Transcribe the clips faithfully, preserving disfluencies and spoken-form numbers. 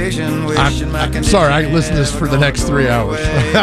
station. I'm, I'm sorry, I can listen to this for the next three hours.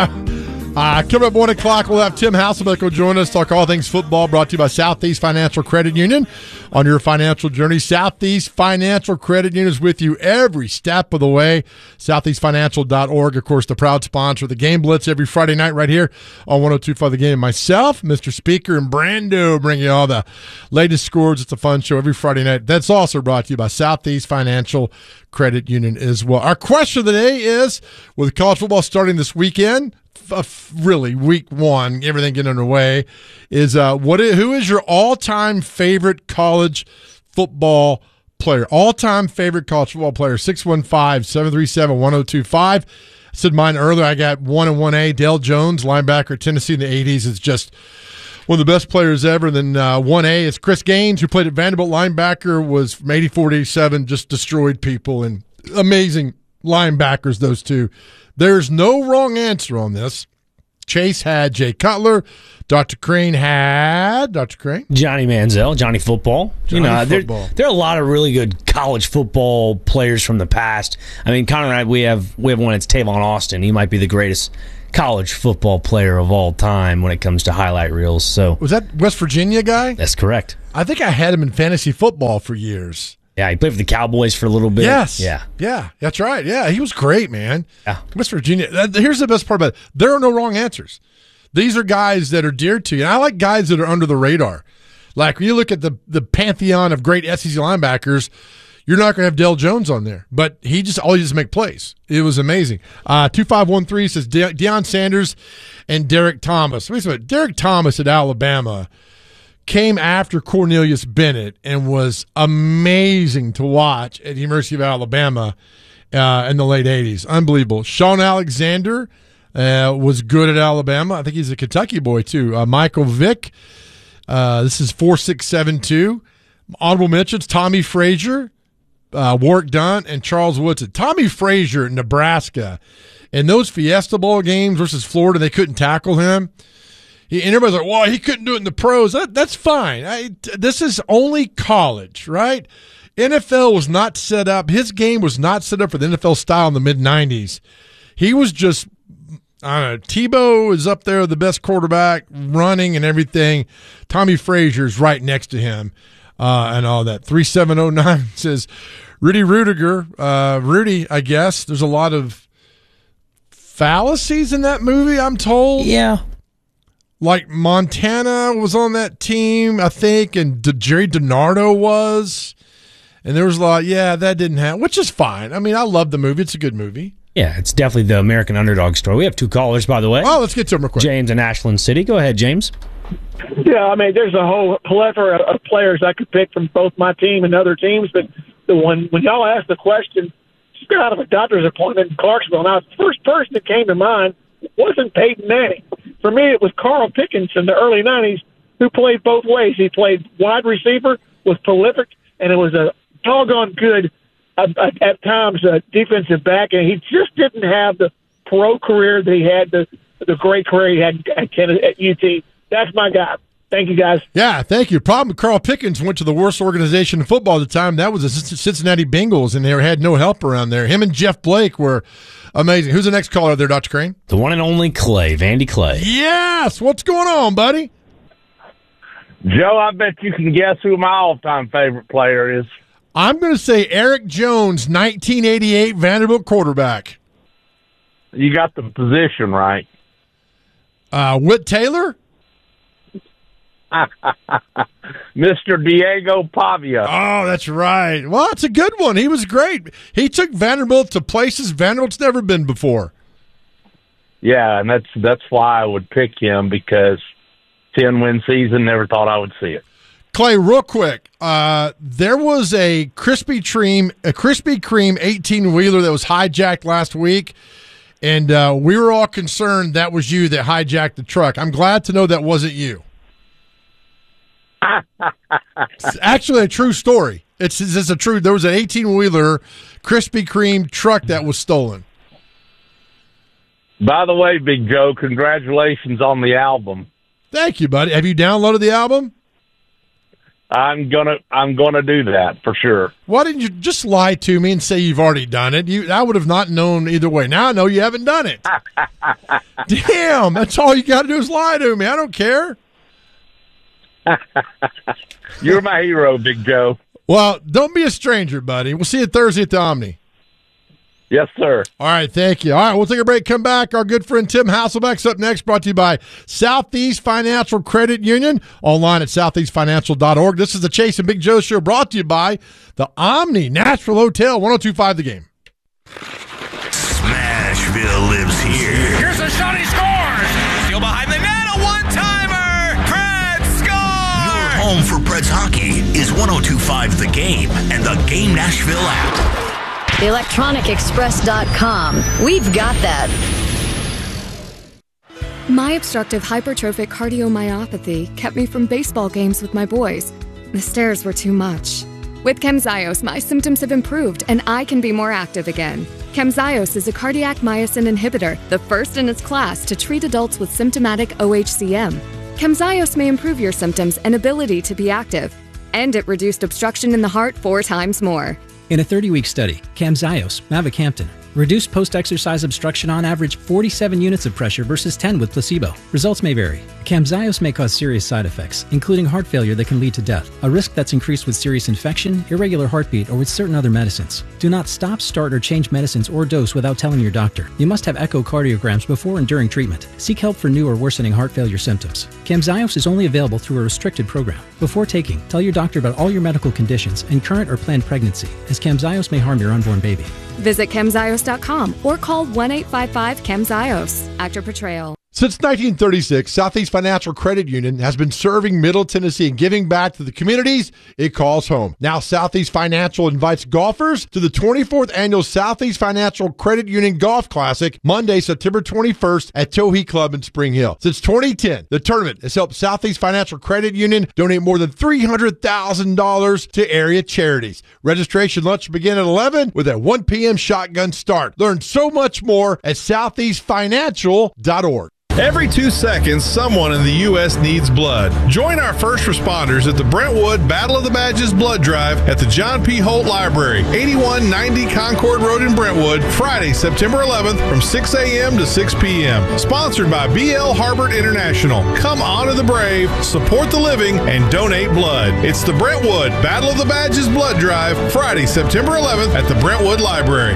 uh, coming up one o'clock, we'll have Tim Hasselbeck will join us, talk all things football, brought to you by Southeast Financial Credit Union. On your financial journey, Southeast Financial Credit Union is with you every step of the way. southeast financial dot org, of course, the proud sponsor of the Game Blitz every Friday night right here on one oh two point five The Game. Myself, Mister Speaker, and Brando bring you all the latest scores. It's a fun show every Friday night. That's also brought to you by Southeast Financial Credit Union as well. Our question of the day is, with college football starting this weekend, Uh, really week one, everything getting underway, is uh, what? Is, who is your all-time favorite college football player? All-time favorite college football player, six one five, seven three seven, one oh two five. I said mine earlier. I got one and one A, Dale Jones, linebacker at Tennessee in the eighties. Is just one of the best players ever. Then uh, one A is Chris Gaines, who played at Vanderbilt, linebacker, was from eighty-four to eighty-seven, just destroyed people, and amazing linebackers, those two. There's no wrong answer on this. Chase had Jay Cutler. Doctor Crane had Doctor Crane. Johnny Manziel, Johnny Football. Johnny you know, Football. There, there are a lot of really good college football players from the past. I mean, Connor and I, we have we have one. It's Tavon Austin. He might be the greatest college football player of all time when it comes to highlight reels. So was that West Virginia guy? That's correct. I think I had him in fantasy football for years. Yeah, he played for the Cowboys for a little bit. Yes. Yeah. Yeah, that's right. Yeah, he was great, man. Yeah. West Virginia. That, here's the best part about it. There are no wrong answers. These are guys that are dear to you. And I like guys that are under the radar. Like when you look at the, the pantheon of great S E C linebackers, you're not going to have Dale Jones on there. But he just always just make plays. It was amazing. Uh, two five one three says De- Deion Sanders and Derek Thomas. Wait a minute. Derek Thomas at Alabama came after Cornelius Bennett and was amazing to watch at the University of Alabama uh, in the late eighties. Unbelievable. Sean Alexander uh, was good at Alabama. I think he's a Kentucky boy, too. Uh, Michael Vick. Uh, this is four six seven two. Honorable mentions, Tommy Frazier, uh, Warwick Dunn, and Charles Woodson. Tommy Frazier in Nebraska. In those Fiesta Bowl games versus Florida, they couldn't tackle him. He, and everybody's like, well, he couldn't do it in the pros. That, that's fine. I, this is only college, right? N F L was not set up. His game was not set up for the N F L style in the mid nineties. He was just, I don't know, Tebow is up there, the best quarterback, running and everything. Tommy Frazier's right next to him uh, and all that. three seven oh nine says, Rudy Rudiger. Uh, Rudy, I guess. There's a lot of fallacies in that movie, I'm told. Yeah. Like Montana was on that team, I think, and D- Jerry DiNardo was. And there was a lot, yeah, that didn't happen, which is fine. I mean, I love the movie. It's a good movie. Yeah, it's definitely the American underdog story. We have two callers, by the way. Oh, let's get to them real quick. James in Ashland City. Go ahead, James. Yeah, I mean, there's a whole plethora of players I could pick from both my team and other teams, but the one when y'all asked the question, just got out of a doctor's appointment in Clarksville. Now, the first person that came to mind wasn't Peyton Manning. For me, it was Carl Pickens in the early nineties, who played both ways. He played wide receiver, was prolific, and it was a doggone good, uh, at, at times, uh, defensive back, and he just didn't have the pro career that he had, the the great career he had at, at U T. That's my guy. Thank you, guys. Yeah, thank you. Problem, Carl Pickens went to the worst organization in football at the time. That was the Cincinnati Bengals, and they had no help around there. Him and Jeff Blake were amazing. Who's the next caller there, Doctor Crane? The one and only Clay, Vandy Clay. Yes! What's going on, buddy? Joe, I bet you can guess who my all-time favorite player is. I'm going to say Eric Jones, nineteen eighty-eight Vanderbilt quarterback. You got the position right. Uh, Whit Taylor? Mister Diego Pavia. Oh, that's right. Well, it's a good one. He was great. He took Vanderbilt to places Vanderbilt's never been before. Yeah, and that's that's why I would pick him, because ten-win season, never thought I would see it. Clay, real quick, uh, there was a Krispy Kreme, a Krispy Kreme eighteen-wheeler that was hijacked last week, and uh, we were all concerned that was you that hijacked the truck. I'm glad to know that wasn't you. It's actually a true story. It's, it's a true. There was an eighteen-wheeler Krispy Kreme truck that was stolen. By the way, Big Joe, congratulations on the album. Thank you, buddy. Have you downloaded the album? I'm gonna I'm gonna do that for sure. Why didn't you just lie to me and say you've already done it? You, I would have not known either way. Now I know you haven't done it. Damn, that's all you got to do is lie to me. I don't care. You're my hero, Big Joe. Well, don't be a stranger, buddy. We'll see you Thursday at the Omni. Yes, sir. All right, thank you. All right, we'll take a break, come back. Our good friend Tim Hasselbeck's up next, brought to you by Southeast Financial Credit Union, online at southeast financial dot org. This is the Chase and Big Joe Show, brought to you by the Omni Nashville Hotel, one oh two point five The Game. Smashville lives here. Here's a shot, he scores! Steal behind the net, a one-timer! Preds score! Your home for Preds hockey is one oh two point five The Game and the Game Nashville app. electronic express dot com. We've got that. My obstructive hypertrophic cardiomyopathy kept me from baseball games with my boys. The stairs were too much. With Camzyos, my symptoms have improved and I can be more active again. Camzyos is a cardiac myosin inhibitor, the first in its class to treat adults with symptomatic O H C M. Camzyos may improve your symptoms and ability to be active, and it reduced obstruction in the heart four times more. In a thirty-week study, Camzyos, mavacamten, reduced post-exercise obstruction on average forty-seven units of pressure versus ten with placebo. Results may vary. Camzyos may cause serious side effects, including heart failure that can lead to death, a risk that's increased with serious infection, irregular heartbeat, or with certain other medicines. Do not stop, start, or change medicines or dose without telling your doctor. You must have echocardiograms before and during treatment. Seek help for new or worsening heart failure symptoms. Camzyos is only available through a restricted program. Before taking, tell your doctor about all your medical conditions and current or planned pregnancy, as Camzyos may harm your unborn baby. Visit camzyos dot com or call one eight five five camzyos. Actor Portrayal. Since nineteen thirty-six, Southeast Financial Credit Union has been serving Middle Tennessee and giving back to the communities it calls home. Now, Southeast Financial invites golfers to the twenty-fourth Annual Southeast Financial Credit Union Golf Classic, Monday, September twenty-first at Towhee Club in Spring Hill. Since twenty ten, the tournament has helped Southeast Financial Credit Union donate more than three hundred thousand dollars to area charities. Registration lunch begin at eleven with a one p.m. shotgun start. Learn so much more at southeast financial dot org. Every two seconds, someone in the U S needs blood. Join our first responders at the Brentwood Battle of the Badges Blood Drive at the John P. Holt Library, eighty-one ninety Concord Road in Brentwood, Friday, September eleventh from six a.m. to six p.m. Sponsored by B L Harbert International. Come honor the brave, support the living, and donate blood. It's the Brentwood Battle of the Badges Blood Drive, Friday, September eleventh at the Brentwood Library.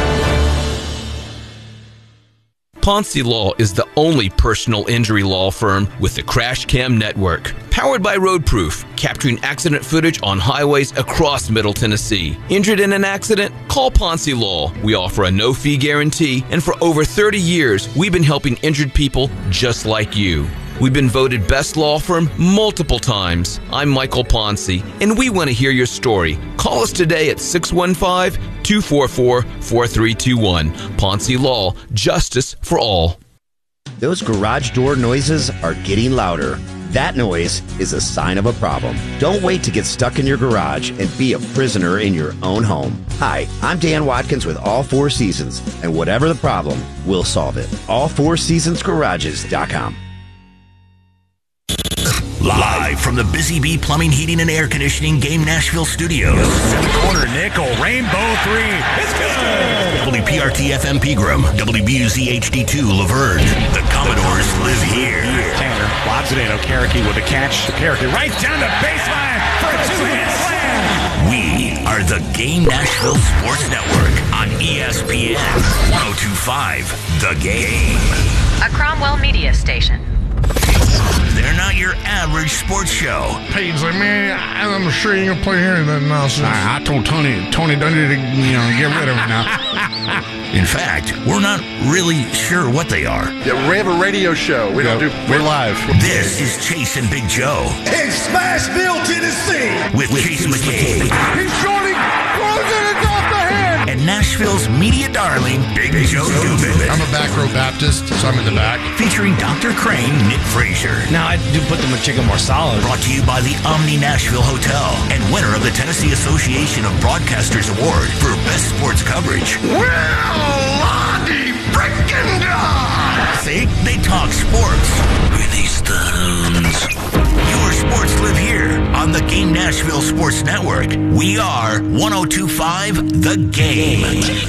Ponce Law is the only personal injury law firm with the Crash Cam Network. Powered by Roadproof, capturing accident footage on highways across Middle Tennessee. Injured in an accident? Call Ponce Law. We offer a no-fee guarantee, and for over thirty years, we've been helping injured people just like you. We've been voted best law firm multiple times. I'm Michael Ponce, and we want to hear your story. Call us today at six one five, two four four, four three two one. Ponce Law, justice for all. Those garage door noises are getting louder. That noise is a sign of a problem. Don't wait to get stuck in your garage and be a prisoner in your own home. Hi, I'm Dan Watkins with All Four Seasons, and whatever the problem, we'll solve it. all four seasons garages dot com. Live from the Busy Bee Plumbing, Heating, and Air Conditioning Game Nashville Studios. Seven corner nickel, rainbow three. It's good. W P R T F M Pegram, W B U Z H D two Laverne. The Commodores live here. Tanner lobs it in. Okereke with a catch. Okereke right down the baseline for a two-hit slam. We are the Game Nashville Sports Network on E S P N one oh two point five The Game. A Cromwell Media Station. They're not your average sports show. Peyton's like, man, I'm sure you ain't gonna play here and nothing else. I, I told Tony, Tony Dundee to, you know, get rid of it now. In fact, we're not really sure what they are. Yeah, we have a radio show. We yeah, don't do. We're live. This is Chase and Big Joe in Smashville, Tennessee, with, with Chase McCabe. He's shorting, closing it off the head. And Nashville's media darling, Big, Big Joe Dubin. I'm a back row Baptist, so I'm in the back. Featuring Doctor Crane, Nick Frazier. Now I do put them with chicken more solid. Brought to you by the Omni Nashville Hotel and winner of the Tennessee Association of Broadcasters Award for Best Sports Coverage. Well, Lottie frickin' God! See, they talk sports. Release the hounds. Your sports live here on the Game Nashville. Network. We are one oh two point five The Game.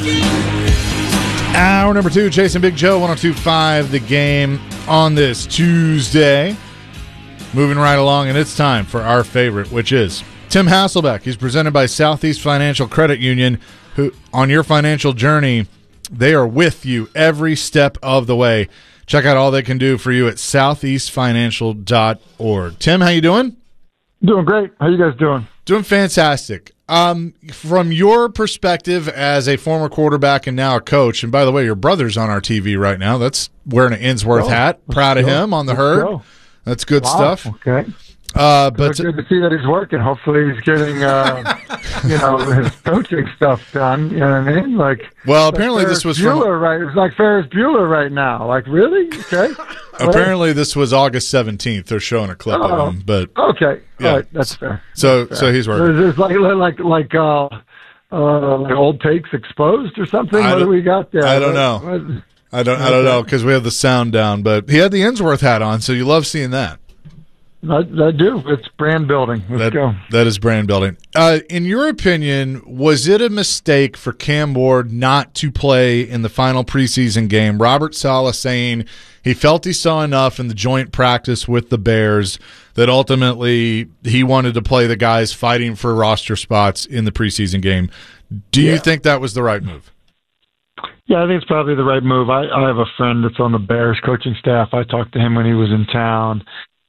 Hour number two, Jason Big Joe, one oh two point five The Game on this Tuesday. Moving right along, and it's time for our favorite, which is Tim Hasselbeck. He's presented by Southeast Financial Credit Union, who, on your financial journey, they are with you every step of the way. Check out all they can do for you at southeast financial dot org. Tim, how you doing? Doing great. How you guys doing? Doing fantastic. Um, from your perspective as a former quarterback and now a coach, and by the way, your brother's on our T V right now. That's wearing an Innsworth oh, hat. Proud of go. him on the let's herd. Go. That's good wow. stuff. Okay. Uh, but it's good to see that he's working. Hopefully, he's getting uh, you know his coaching stuff done. You know what I mean? Like, well, like apparently Ferris this was Bueller, from right? It's like Ferris Bueller right now. Like, really? Okay. Apparently, this was August seventeenth. They're showing a clip oh, of him, but okay, yeah. all right, that's fair. So, that's fair. so he's working. It's like like like uh, uh, like old takes exposed or something. I what do we got there? I don't what, know. What? I don't. I don't know because we have the sound down. But he had the Innsworth hat on, so you love seeing that. I, I do. It's brand building. Let's that, go. That is brand building. Uh, in your opinion, was it a mistake for Cam Ward not to play in the final preseason game? Robert Saleh saying he felt he saw enough in the joint practice with the Bears that ultimately he wanted to play the guys fighting for roster spots in the preseason game. Do you yeah. think that was the right move? Yeah, I think it's probably the right move. I, I have a friend that's on the Bears coaching staff. I talked to him when he was in town.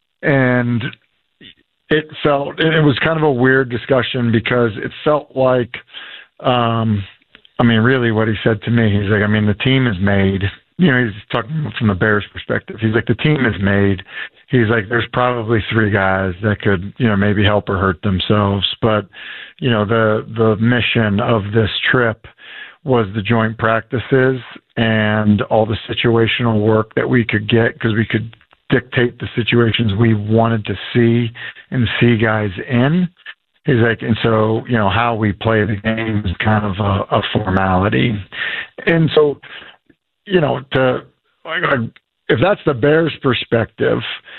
And it felt, it was kind of a weird discussion because it felt like, um, I mean, really what he said to me, he's like, I mean, the team is made, you know, he's talking from the Bears perspective. He's like, the team is made. He's like, there's probably three guys that could, you know, maybe help or hurt themselves. But, you know, the, the mission of this trip was the joint practices and all the situational work that we could get because we could dictate the situations we wanted to see and see guys in. He's like, and so, you know, how we play the game is kind of a, a formality. And so, you know, to if that's the Bears' perspective,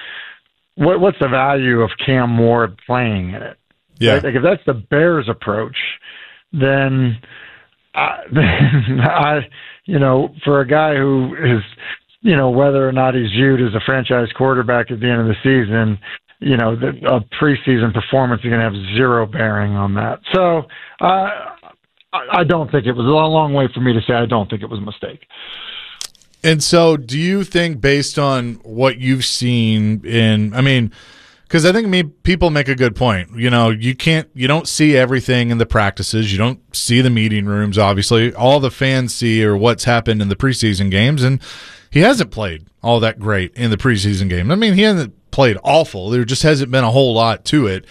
what what's the value of Cam Ward playing in it? Yeah. Right? Like if that's the Bears' approach, then I, then I, you know, for a guy who is, you know, whether or not he's viewed as a franchise quarterback at the end of the season, you know, the, a preseason performance is going to have zero bearing on that. So uh, I don't think it was a long, long way for me to say I don't think it was a mistake. And so do you think based on what you've seen in, I mean, because I think me, people make a good point. You know, you can't, you don't see everything in the practices. You don't see the meeting rooms, obviously. All the fans see are what's happened in the preseason games, and he hasn't played all that great in the preseason game. I mean, he hasn't played awful. There just hasn't been a whole lot to it.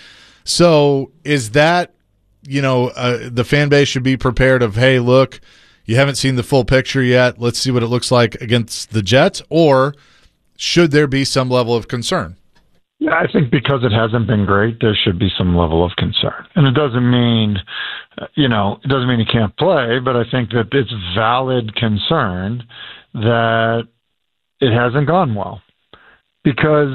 So is that, you know, uh, the fan base should be prepared of, hey, look, you haven't seen the full picture yet. Let's see what it looks like against the Jets. Or should there be some level of concern? Yeah, I think because it hasn't been great, there should be some level of concern. And it doesn't mean, you know, it doesn't mean he can't play, but I think that it's valid concern that it hasn't gone well. Because,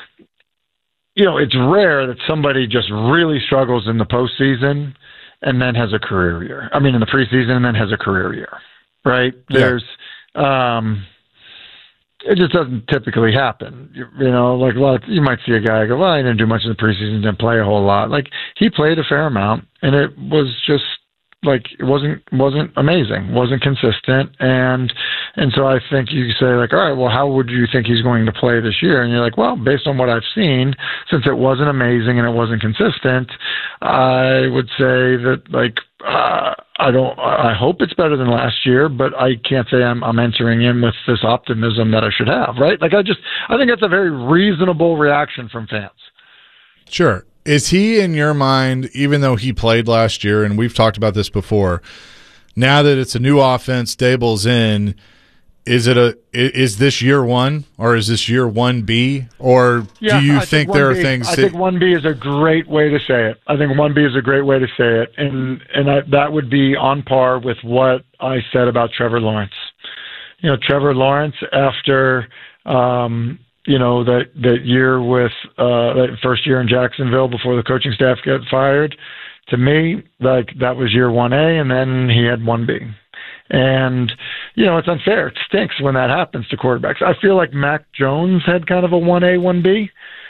you know, it's rare that somebody just really struggles in the postseason and then has a career year. I mean, in the preseason and then has a career year, right? Yeah. There's, um, it just doesn't typically happen. You, you know, like a lot of, you might see a guy go, well, I didn't do much in the preseason, didn't play a whole lot. Like he played a fair amount, and it was just like it wasn't wasn't amazing, wasn't consistent, and and so I think you say like, all right, well, how would you think he's going to play this year? And you're like, well, based on what I've seen, since it wasn't amazing and it wasn't consistent, I would say that like. Uh, I don't. I hope it's better than last year, but I can't say I'm, I'm entering in with this optimism that I should have. Right? Like I just, I think that's a very reasonable reaction from fans. Sure. Is he in your mind, even though he played last year, and we've talked about this before? Now that it's a new offense, Dable's in. Is it a? Is this year one, or is this year one B, or yeah, do you I think, think there are B, things? I that, think one B is a great way to say it. I think one B is a great way to say it, and and I, that would be on par with what I said about Trevor Lawrence. You know, Trevor Lawrence after um, you know that that year with uh, that first year in Jacksonville before the coaching staff got fired. To me, like that was year one A, and then he had one B. And, you know, it's unfair. It stinks when that happens to quarterbacks. I feel like Mac Jones had kind of a one A, one B.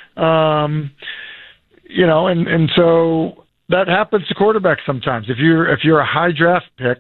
Um, you know, and, and so that happens to quarterbacks sometimes. If you're if you're a high draft pick,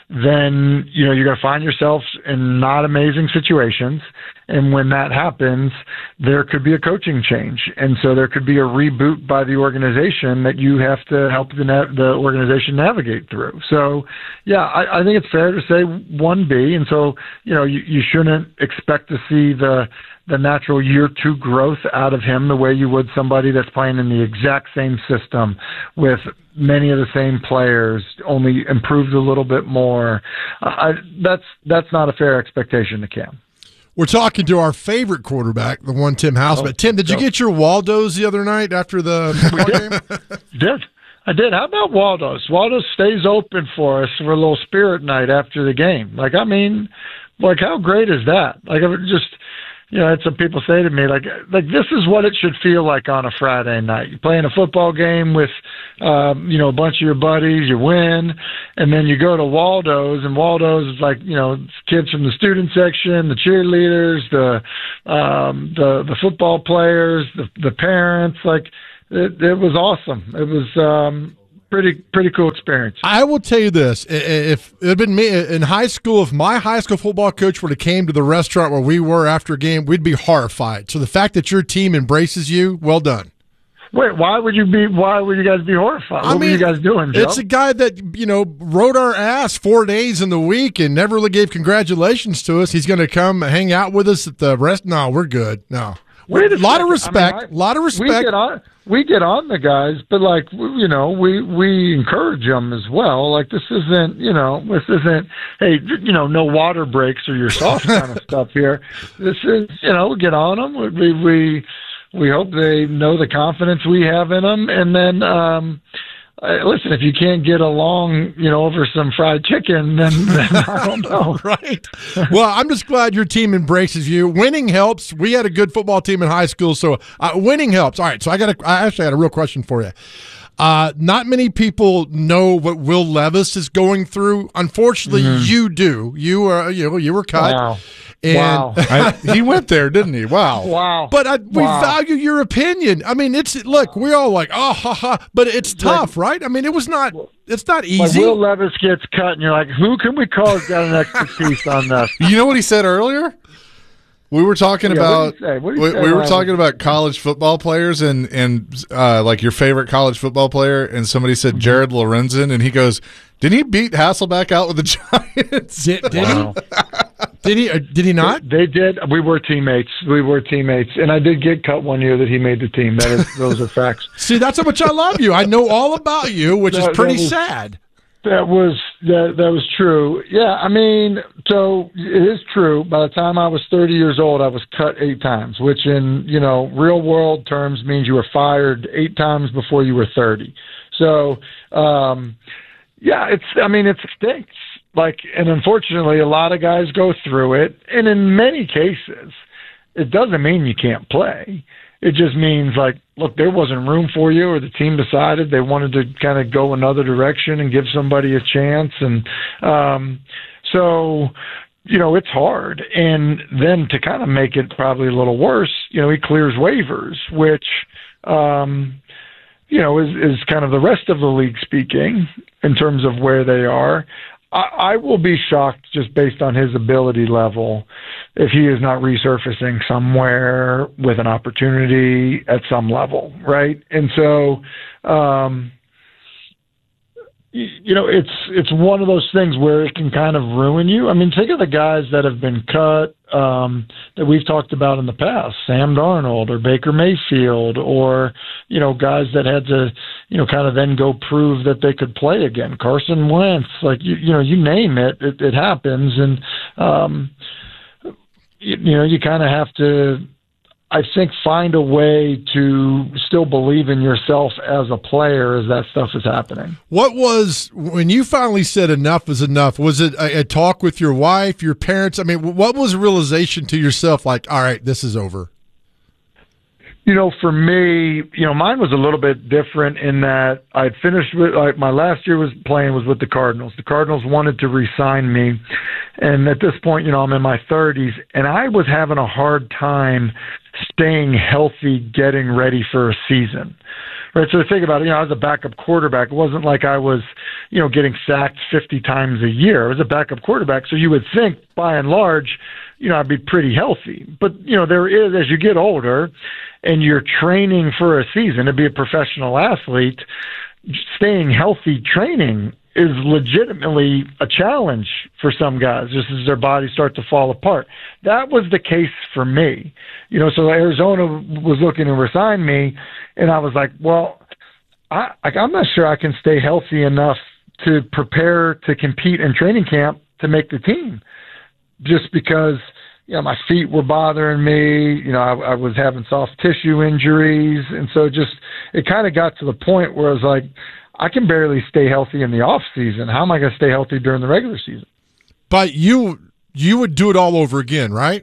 then, you know, you're going to find yourself in not amazing situations. And when that happens, there could be a coaching change. And so there could be a reboot by the organization that you have to help the na- the organization navigate through. So, yeah, I, I think it's fair to say one B. And so, you know, you, you shouldn't expect to see the the natural year two growth out of him the way you would somebody that's playing in the exact same system with many of the same players, only improved a little bit more. Uh, I, that's that's not a fair expectation to Cam. We're talking to our favorite quarterback, the one Tim House. Oh, but Tim, did you no. get your Waldos the other night after the football game? Did. I did. How about Waldo's? Waldo's stays open for us for a little spirit night after the game. Like, I mean, like, how great is that? Like, I just, you know, it's some people say to me, like, like this is what it should feel like on a Friday night. You're playing a football game with, um, you know, a bunch of your buddies, you win, and then you go to Waldo's, and Waldo's is like, you know, kids from the student section, the cheerleaders, the um, the the football players, the the parents. Like, it, it was awesome. It was um, pretty pretty cool experience. I will tell you this: if it had been me in high school, if my high school football coach would have came to the restaurant where we were after a game, we'd be horrified. So the fact that your team embraces you, well done. Wait, why would you be? Why would you guys be horrified? I what mean, were you guys doing, Joe? It's a guy that, you know, rode our ass four days in the week and never really gave congratulations to us. He's going to come hang out with us at the rest. No, we're good. No, Wait a lot second. of respect. I mean, I, lot of respect. We get on. We get on the guys, but like you know, we we encourage them as well. Like this isn't, you know, this isn't, hey, you know, no water breaks or your soft kind of stuff here. This is, you know, we get on them. We we we hope they know the confidence we have in them, and then. um Uh, listen, if you can't get along, you know, over some fried chicken, then, then I don't know. Right. Well, I'm just glad your team embraces you. Winning helps. We had a good football team in high school, so uh, winning helps. All right, so I got. A, I actually had a real question for you. Uh, not many people know what Will Levis is going through. Unfortunately, mm-hmm. you do. You are. You know, you were cut. Wow. And wow. I, he went there, didn't he? Wow. Wow. But I, we wow. value your opinion. I mean, it's look, we're all like, oh, ha, ha, but it's tough, right? I mean, it was not, it's not easy. Like Will Levis gets cut, and you're like, who can we call who's got an expertise on this? You know what he said earlier? We were talking yeah, about what we, say, we were Ryan? talking about college football players and and uh, like your favorite college football player, and somebody said Mm-hmm. Jared Lorenzen, and he goes, "Didn't he beat Hasselbeck out with the Giants?" Did, did Wow. he? Did he? Or did he not? They, they did. We were teammates. We were teammates, and I did get cut one year that he made the team. That is, those are facts. See, that's how much I love you. I know all about you, which That- is pretty that was- sad. That was that that was true. Yeah, I mean, so it is true. By the time I was thirty years old, I was cut eight times, which in, you know, real world terms means you were fired eight times before you were thirty. So, um, yeah, it's. I mean, it stinks. Like, and unfortunately, a lot of guys go through it, and in many cases, it doesn't mean you can't play. It just means, like, look, there wasn't room for you, or the team decided they wanted to kind of go another direction and give somebody a chance. And um, so, you know, it's hard. And then to kind of make it probably a little worse, you know, he clears waivers, which, um, you know, is, is kind of the rest of the league speaking in terms of where they are. I will be shocked just based on his ability level if he is not resurfacing somewhere with an opportunity at some level, right? And so, um, you know, it's it's one of those things where it can kind of ruin you. I mean, think of the guys that have been cut um, that we've talked about in the past, Sam Darnold or Baker Mayfield, or, you know, guys that had to, you know, kind of then go prove that they could play again. Carson Wentz, like, you, you know, you name it, it, it happens. And, um, you, you know, you kind of have to, I think, find a way to still believe in yourself as a player as that stuff is happening. What was, when you finally said enough is enough, was it a, a talk with your wife, your parents? I mean, what was a realization to yourself like, all right, this is over? You know, for me, you know, mine was a little bit different in that I'd finished with, like, my last year was playing was with the Cardinals. The Cardinals wanted to re-sign me. And at this point, you know, I'm in my thirties, and I was having a hard time staying healthy, getting ready for a season. Right, so think about it, you know, I was a backup quarterback. It wasn't like I was, you know, getting sacked fifty times a year. I was a backup quarterback, so you would think, by and large, you know, I'd be pretty healthy. But, you know, there is, as you get older and you're training for a season to be a professional athlete, staying healthy training is legitimately a challenge for some guys, just as their bodies start to fall apart. That was the case for me. You know, so Arizona was looking to resign me, and I was like, well, I, I'm not sure I can stay healthy enough to prepare to compete in training camp to make the team, just because, you know, my feet were bothering me. You know, I, I was having soft tissue injuries, and so just it kind of got to the point where I was like, I can barely stay healthy in the off season. How am I going to stay healthy during the regular season? But you you would do it all over again, right?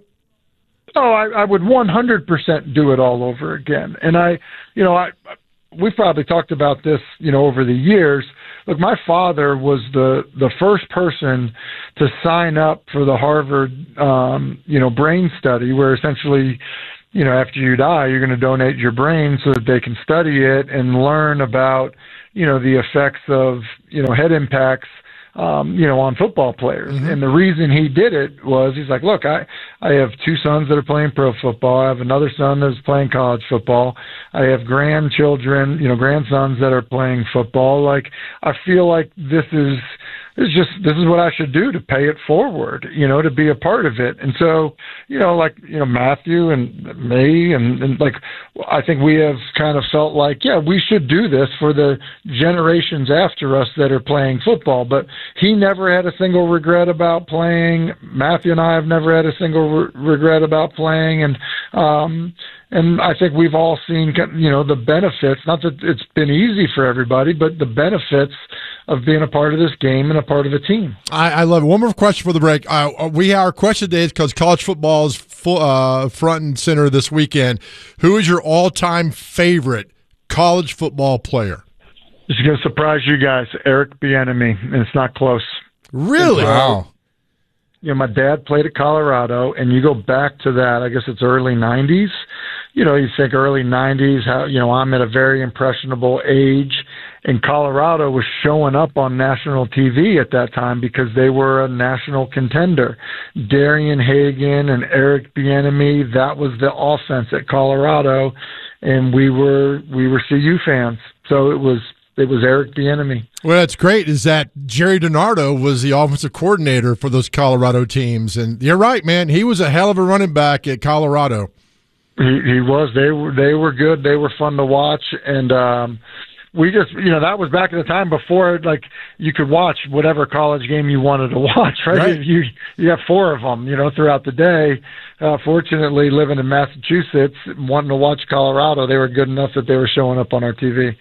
Oh, I, I would one hundred percent do it all over again. And I, you know, I we've probably talked about this, you know, over the years. Look, my father was the the first person to sign up for the Harvard, um, you know, brain study, where essentially, you know, after you die, you're going to donate your brain so that they can study it and learn about, you know, the effects of, you know, head impacts, um, you know, on football players. Mm-hmm. And the reason he did it was he's like, look, I, I have two sons that are playing pro football. I have another son that's playing college football. I have grandchildren, you know, grandsons that are playing football. Like, I feel like this is, It's just, this is what I should do to pay it forward, you know, to be a part of it. And so, you know, like, you know, Matthew and me and, and like, I think we have kind of felt like, yeah, we should do this for the generations after us that are playing football. But he never had a single regret about playing. Matthew and I have never had a single re- regret about playing. And, um, And I think we've all seen, you know, the benefits, not that it's been easy for everybody, but the benefits of being a part of this game and a part of a team. I, I love it. One more question for the break. Uh, we Our question today is because college football is full, uh, front and center this weekend. Who is your all-time favorite college football player? This is going to surprise you guys. Eric Bieniemy, and it's not close. Really? So, wow. You know, my dad played at Colorado, and you go back to that, I guess it's early nineties. You know, you think early nineties, how, you know, I'm at a very impressionable age, and Colorado was showing up on national T V at that time because they were a national contender. Darian Hagan and Eric Bieniemy, that was the offense at Colorado, and we were we were C U fans. So it was It was Eric Bieniemy. Well, that's great is that Jerry DiNardo was the offensive coordinator for those Colorado teams. And you're right, man. He was a hell of a running back at Colorado. He, he was. They were they were good. They were fun to watch. And um, we just, you know, that was back in the time before, like, you could watch whatever college game you wanted to watch, right? Right. You you have four of them, you know, throughout the day. Uh, fortunately, living in Massachusetts, wanting to watch Colorado, they were good enough that they were showing up on our T V.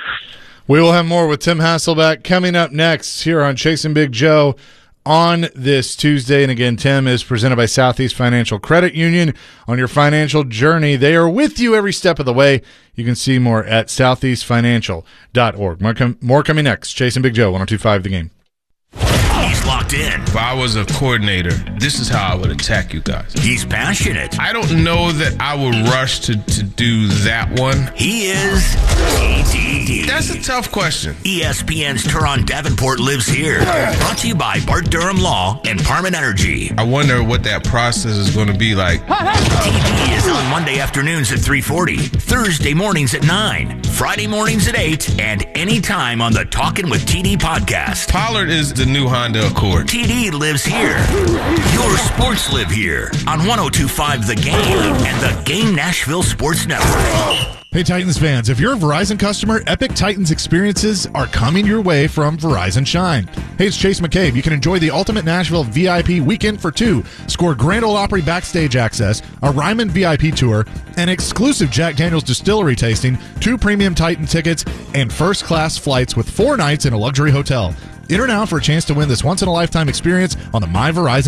We will have more with Tim Hasselbeck coming up next here on Chasing Big Joe on this Tuesday. And again, Tim is presented by Southeast Financial Credit Union. On your financial journey, they are with you every step of the way. You can see more at southeast financial dot org. More, com- more coming next. Chasing Big Joe, one oh two point five The Game. He's locked in. If I was a coordinator, this is how I would attack you guys. He's passionate. I don't know that I would rush to, to do that one. He is T T D. That's a tough question. E S P N's Teron Davenport lives here. Brought to you by Bart Durham Law and Parman Energy. I wonder what that process is going to be like. T D is on Monday afternoons at three forty, Thursday mornings at nine, Friday mornings at eight, and anytime on the Talkin' with T D podcast. Pollard is the new Honda Accord. T D lives here. Your sports live here on one oh two point five The Game and the Game Nashville Sports Network. Hey, Titans fans, if you're a Verizon customer, Epic Titans experiences are coming your way from Verizon Shine. Hey, it's Chase McCabe. You can enjoy the Ultimate Nashville V I P Weekend for Two, score Grand Ole Opry backstage access, a Ryman V I P tour, an exclusive Jack Daniels distillery tasting, two premium Titan tickets, and first-class flights with four nights in a luxury hotel. Enter now for a chance to win this once-in-a-lifetime experience on the My Verizon app.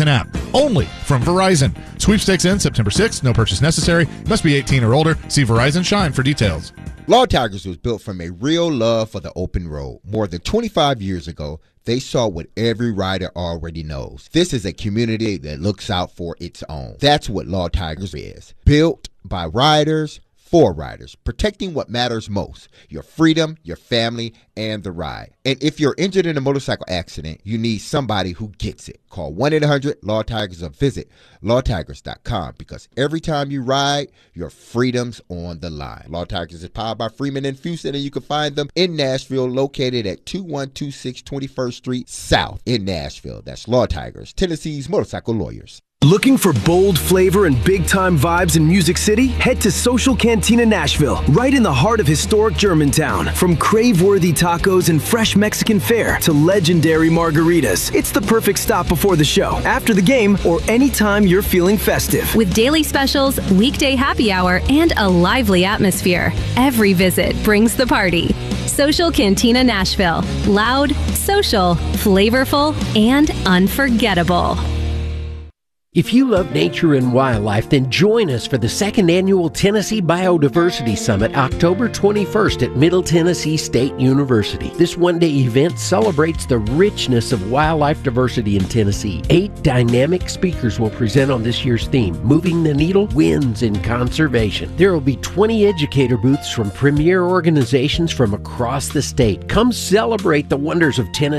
only from Verizon. Sweepstakes ends September sixth. No purchase necessary. Must be eighteen or older. See Verizon Shine for details. Law Tigers was built from a real love for the open road. More than twenty-five years ago, they saw what every rider already knows. This is a community that looks out for its own. That's what Law Tigers is. Built by riders, for riders, protecting what matters most, your freedom, your family, and the ride. And if you're injured in a motorcycle accident, you need somebody who gets it. Call one eight hundred law tigers or visit law tigers dot com, because every time you ride, your freedom's on the line. Law Tigers is powered by Freeman and Houston, and you can find them in Nashville, located at two one two six twenty-first Street South in Nashville. That's Law Tigers, Tennessee's motorcycle lawyers. Looking for bold flavor and big-time vibes in Music City? Head to Social Cantina Nashville, right in the heart of historic Germantown. From crave-worthy tacos and fresh Mexican fare to legendary margaritas, it's the perfect stop before the show, after the game, or anytime you're feeling festive. With daily specials, weekday happy hour, and a lively atmosphere, every visit brings the party. Social Cantina Nashville. Loud, social, flavorful, and unforgettable. If you love nature and wildlife, then join us for the second annual Tennessee Biodiversity Summit, October twenty-first at Middle Tennessee State University. This one-day event celebrates the richness of wildlife diversity in Tennessee. Eight dynamic speakers will present on this year's theme, Moving the Needle, Wins in Conservation. There will be twenty educator booths from premier organizations from across the state. Come celebrate the wonders of Tennessee